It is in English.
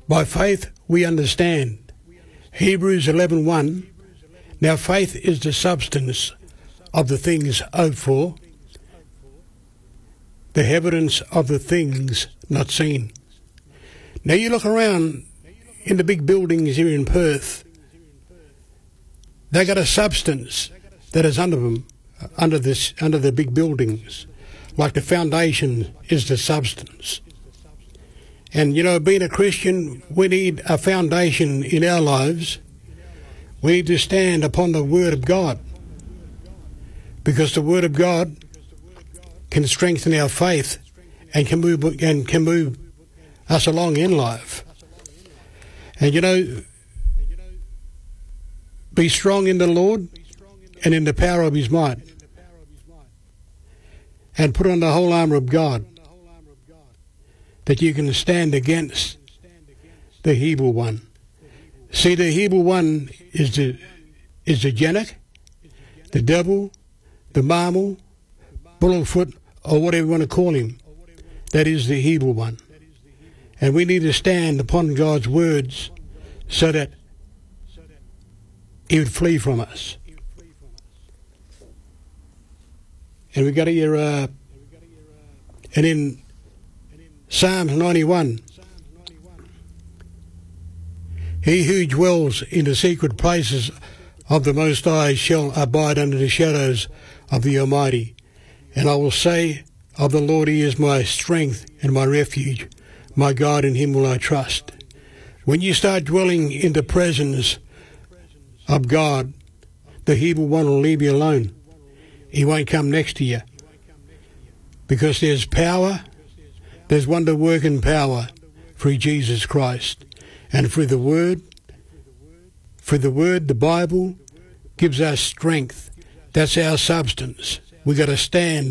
By faith we understand. Hebrews 11:1. Now faith is the substance of the things hoped for, the evidence of the things not seen. Now you look around in the big buildings here in Perth, they got a substance that is under them, under the big buildings, like the foundation is the substance. And you know, being a Christian, we need a foundation in our lives. We need to stand upon the Word of God, because the Word of God can strengthen our faith and can move us along in life. And you know, be strong in the Lord and in the power of His might, and put on the whole armour of God, that you can stand against the evil one. See, the evil one is the Janak, the devil, the marmal, bullfoot, or whatever you want to call him. That is the evil one. And we need to stand upon God's words so that he would flee from us. And we got here, and in Psalms 91, he who dwells in the secret places of the Most High shall abide under the shadows of the Almighty. And I will say of the Lord, He is my strength and my refuge. My God, in Him will I trust. When you start dwelling in the presence of God, the evil one will leave you alone. He won't come next to you. Because there's power, there's wonder-working power through Jesus Christ. And through the Word, the Bible gives us strength. That's our substance. We got to stand